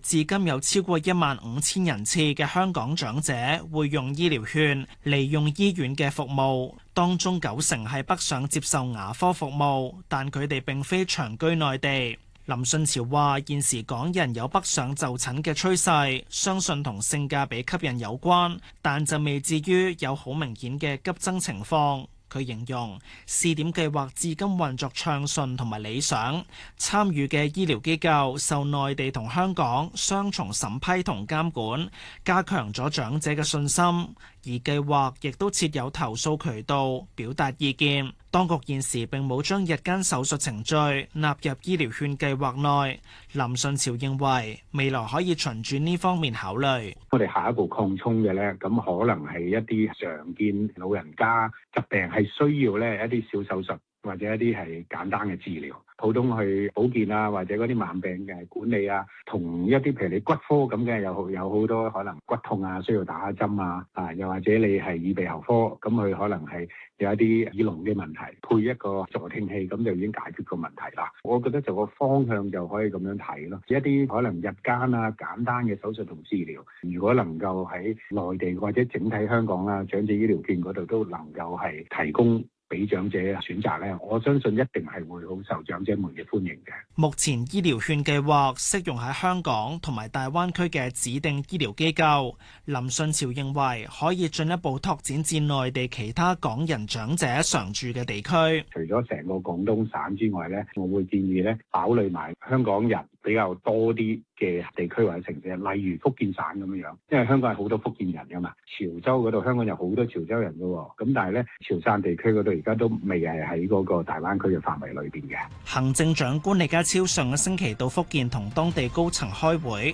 至今有超過15000人次嘅香港長者會用醫療券利用醫院嘅服務，當中90%係北上接受牙科服務，但佢哋並非長居內地。林順潮話：現時港人有北上就診嘅趨勢，相信同性價比吸引有關，但就未至於有好明顯嘅急增情況。佢形容試點計劃至今運作暢順同埋理想，參與嘅醫療機構受內地同香港雙重審批同監管，加強咗長者嘅信心。而計劃亦都設有投訴渠道，表達意見。當局現時並冇將日間手術程序納入醫療券計劃內。林順潮認為未來可以循住呢方面考慮。 我哋下一步擴充嘅咧，咁可能係一啲常見老人家疾病係需要咧一啲小手術，或者一啲係簡單嘅治療，普通去保健啊，或者嗰啲慢病嘅管理啊，同一啲譬如你骨科咁嘅，有好多可能骨痛啊，需要打下針啊，又或者你係耳鼻喉科，咁佢可能係有一啲耳聾嘅問題，配一個助聽器，咁就已經解決個問題啦。我覺得就個方向就可以咁樣睇咯。一啲可能日間啊簡單嘅手術同治療，如果能夠喺內地或者整體香港啦長者醫療券嗰度都能夠係提供俾長者選擇咧，我相信一定係會好受長者們嘅歡迎嘅。 目前醫療券計劃適用喺香港同埋大灣區嘅指定醫療機構。林順潮認為可以進一步拓展至內地其他港人長者常住嘅地區。 除咗成個廣東省之外咧，我會建議咧考慮埋香港人比較多啲嘅地區或者城市，例如福建省咁樣，因為香港係好多福建人噶嘛。潮州嗰度香港有好多潮州人噶，咁但係咧潮汕地區嗰度而家都未係喺嗰個大灣區嘅範圍裏邊嘅。 行政長官李家超上個星期到福建同當地高層開會，